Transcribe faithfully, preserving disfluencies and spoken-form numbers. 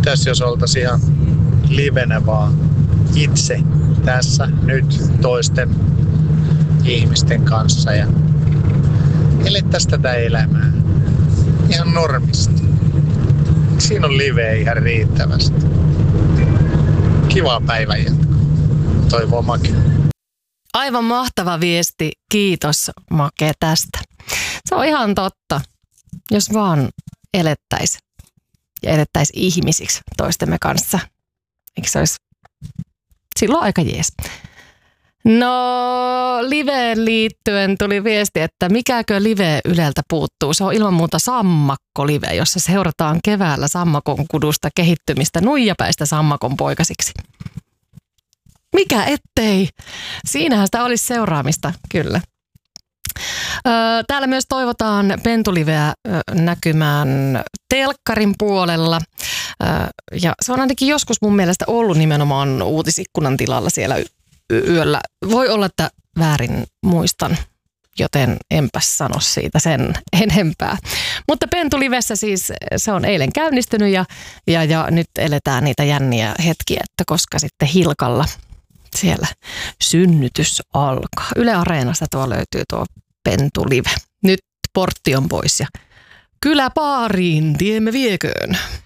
Mitäs jos oltaisiin ihan livenä vaan itse tässä nyt toisten ihmisten kanssa ja elettäisiin tätä elämää ihan normisti. Siinä on live ihan riittävästi. Kivaa päivän jatkoa. Toivoo Make. Aivan mahtava viesti. Kiitos Make tästä. Se on ihan totta. Jos vaan elettäisiin ja elettäisiin ihmisiksi toistemme kanssa. Eikö se olisi silloin aika jees? No, liveen liittyen tuli viesti, että mikäkö live Yleltä puuttuu. Se on ilman muuta Sammakko-live, jossa seurataan keväällä sammakon kudusta kehittymistä nuijapäistä sammakon poikasiksi. Mikä ettei? Siinähän sitä olisi seuraamista, kyllä. Täällä myös toivotaan Pentuliveä näkymään telkkarin puolella. Ja se on ainakin joskus mun mielestä ollut nimenomaan uutisikkunan tilalla siellä yöllä. Voi olla, että väärin muistan, joten enpäs sano siitä sen enempää. Mutta Pentulivessä siis se on eilen käynnistynyt ja, ja, ja nyt eletään niitä jänniä hetkiä, että koska sitten Hilkalla siellä synnytys alkaa. Yle Areenasta tuo löytyy tuo Pentulive. Nyt portti on pois ja kyläpaariin tiemme vieköön.